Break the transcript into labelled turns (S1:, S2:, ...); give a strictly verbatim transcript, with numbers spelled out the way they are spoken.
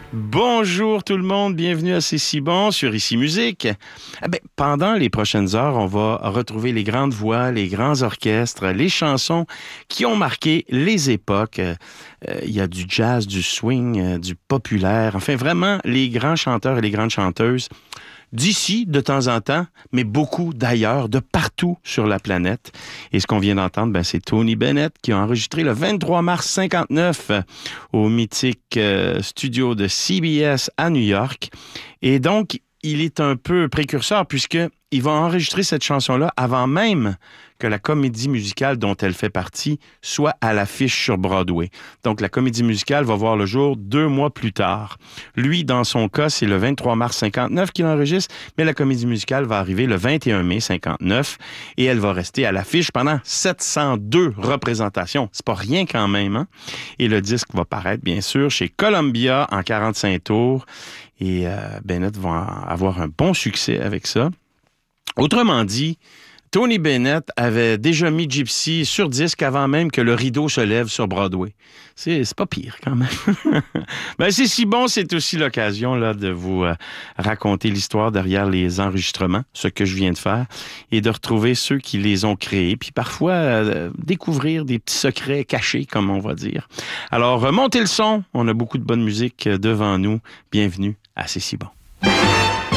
S1: Bonjour tout le monde, bienvenue à C'est si bon sur Ici Musique. Ah ben, pendant les prochaines heures, on va retrouver les grandes voix, les grands orchestres, les chansons qui ont marqué les époques. Euh, il y a du jazz, du swing, euh, du populaire, enfin vraiment les grands chanteurs et les grandes chanteuses d'ici de temps en temps, mais beaucoup d'ailleurs, de partout sur la planète. Et ce qu'on vient d'entendre, ben, c'est Tony Bennett qui a enregistré le vingt-trois mars cinquante-neuf au mythique euh, studio de C B S à New York. Et donc, il est un peu précurseur puisque il va enregistrer cette chanson-là avant même que la comédie musicale dont elle fait partie soit à l'affiche sur Broadway. Donc, la comédie musicale va voir le jour deux mois plus tard. Lui, dans son cas, c'est le vingt-trois mars cinquante-neuf qu'il enregistre, mais la comédie musicale va arriver le vingt et un mai cinquante-neuf et elle va rester à l'affiche pendant sept cent deux représentations. C'est pas rien quand même, hein? Et le disque va paraître, bien sûr, chez Columbia en quarante-cinq tours et euh, Bennett va avoir un bon succès avec ça. Autrement dit, Tony Bennett avait déjà mis Gypsy sur disque avant même que le rideau se lève sur Broadway. C'est, c'est pas pire, quand même. Ben, c'est si bon, c'est aussi l'occasion là, de vous euh, raconter l'histoire derrière les enregistrements, ce que je viens de faire, et de retrouver ceux qui les ont créés, puis parfois euh, découvrir des petits secrets cachés, comme on va dire. Alors, euh, montez le son, on a beaucoup de bonne musique devant nous. Bienvenue à C'est si bon.